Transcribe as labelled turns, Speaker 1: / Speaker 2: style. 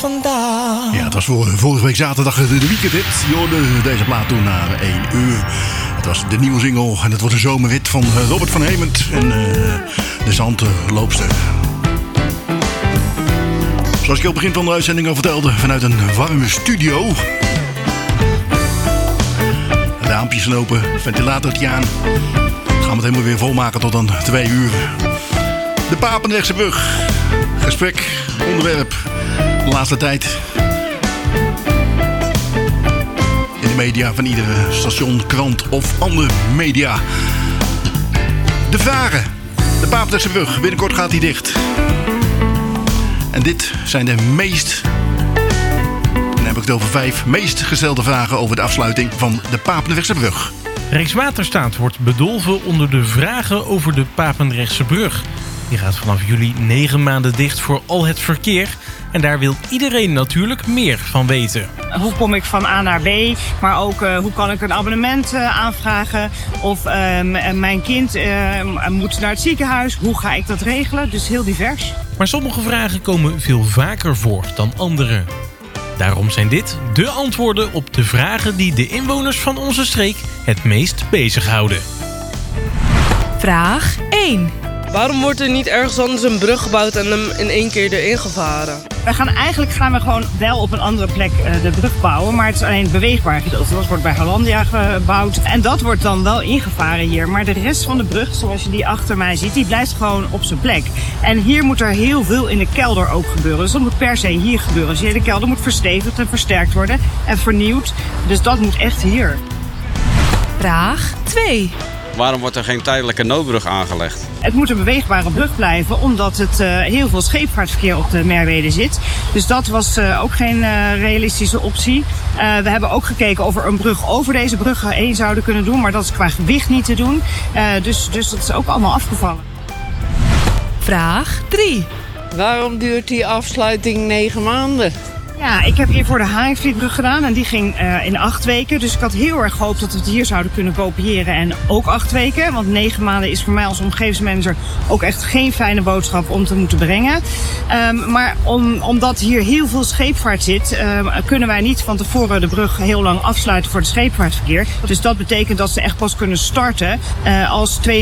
Speaker 1: vandaag.
Speaker 2: Ja, het was vorige week zaterdag de weekendhit. Je hoorde deze plaat toen na 1 uur. Het was de nieuwe single en het wordt een zomerhit van Robert van Hemert en de Zandloopster. Zoals ik al begin van de uitzending al vertelde, vanuit een warme studio. Raampjes lopen, ventilatortje aan. Gaan we het helemaal weer volmaken tot aan 2 uur. De Papendrechtse brug. Gesprek, onderwerp, de laatste tijd. In de media van iedere station, krant of andere media. De Varen, de Papendrechtse brug. Binnenkort gaat die dicht. En dit zijn de dan heb ik het over 5 meest gestelde vragen over de afsluiting van de Papendrechtse brug.
Speaker 3: Rijkswaterstaat wordt bedolven onder de vragen over de Papendrechtse brug. Die gaat vanaf juli 9 maanden dicht voor al het verkeer. En daar wil iedereen natuurlijk meer van weten.
Speaker 4: Hoe kom ik van A naar B? Maar ook hoe kan ik een abonnement aanvragen? Of mijn kind moet naar het ziekenhuis. Hoe ga ik dat regelen? Dus heel divers.
Speaker 3: Maar sommige vragen komen veel vaker voor dan andere. Daarom zijn dit de antwoorden op de vragen die de inwoners van onze streek het meest bezighouden.
Speaker 5: Vraag 1.
Speaker 6: Waarom wordt er niet ergens anders een brug gebouwd en hem in 1 keer erin gevaren?
Speaker 4: Eigenlijk gaan we gewoon wel op een andere plek de brug bouwen. Maar het is alleen het beweegbaar gedeelte. Dat wordt bij Hollandia gebouwd. En dat wordt dan wel ingevaren hier. Maar de rest van de brug, zoals je die achter mij ziet, die blijft gewoon op zijn plek. En hier moet er heel veel in de kelder ook gebeuren. Dus dat moet per se hier gebeuren. Dus de hele kelder moet verstevigd en versterkt worden. En vernieuwd. Dus dat moet echt hier.
Speaker 5: Vraag 2.
Speaker 7: Waarom wordt er geen tijdelijke noodbrug aangelegd?
Speaker 4: Het moet een beweegbare brug blijven, omdat het heel veel scheepvaartverkeer op de Merwede zit. Dus dat was ook geen realistische optie. We hebben ook gekeken of we een brug over deze brug heen zouden kunnen doen, maar dat is qua gewicht niet te doen. Dus dat is ook allemaal afgevallen.
Speaker 5: Vraag 3.
Speaker 6: Waarom duurt die afsluiting 9 maanden?
Speaker 4: Ja, ik heb hier voor de Haringvlietbrug gedaan en die ging in 8 weken. Dus ik had heel erg gehoopt dat we het hier zouden kunnen kopiëren en ook 8 weken. Want 9 maanden is voor mij als omgevingsmanager ook echt geen fijne boodschap om te moeten brengen. Maar omdat hier heel veel scheepvaart zit, kunnen wij niet van tevoren de brug heel lang afsluiten voor het scheepvaartverkeer. Dus dat betekent dat ze echt pas kunnen starten als